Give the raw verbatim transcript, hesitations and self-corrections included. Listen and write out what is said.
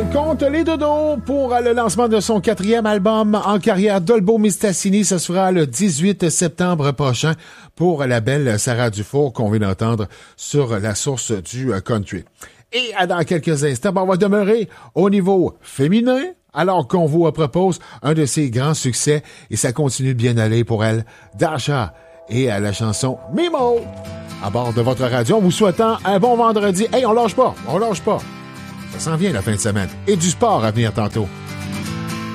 Elle compte les dodos pour le lancement de son quatrième album en carrière. Dolbo Mistassini, ça se fera le dix-huit septembre prochain pour la belle Sarah Dufour qu'on vient d'entendre sur la source du country. Et dans quelques instants, on va demeurer au niveau féminin, alors qu'on vous propose un de ses grands succès et ça continue de bien aller pour elle, Dasha et à la chanson Mimo à bord de votre radio. En vous souhaitant un bon vendredi. Hey, on lâche pas, on lâche pas. Ça s'en vient la fin de semaine. Et du sport à venir tantôt.